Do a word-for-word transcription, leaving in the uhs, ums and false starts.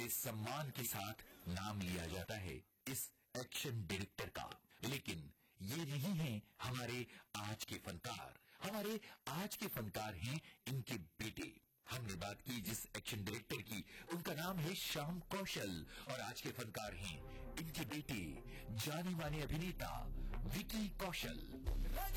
बड़े सम्मान के साथ नाम लिया जाता है इस एक्शन डायरेक्टर का। लेकिन ये नहीं है हमारे आज के फनकार। हमारे आज के फनकार हैं इनके बेटे। हमने बात की जिस एक्शन डायरेक्टर की, उनका नाम है श्याम कौशल, और आज के फनकार हैं इनके बेटे जाने माने अभिनेता विकी कौशल।